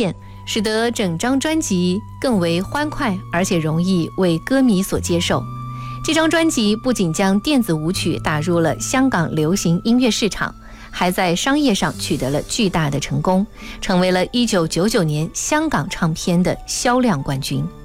现，使得整张专辑更为欢快，而且容易为歌迷所接受。这张专辑不仅将电子舞曲打入了香港流行音乐市场，还在商业上取得了巨大的成功，成为了1999年香港唱片的销量冠军。